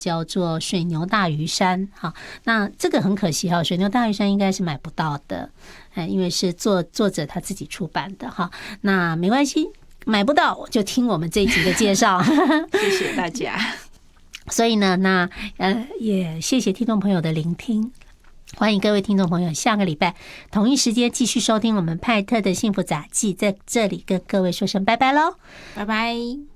叫做水牛大屿山。好，那这个很可惜哈，水牛大屿山应该是买不到的，因为是作者他自己出版的哈。那没关系，买不到就听我们这一集的介绍。 谢谢大家。 所以呢，也谢谢听众朋友的聆听。欢迎各位听众朋友下个礼拜同一时间继续收听我们派特的幸福杂记，在这里跟各位说声拜拜喽， 拜拜。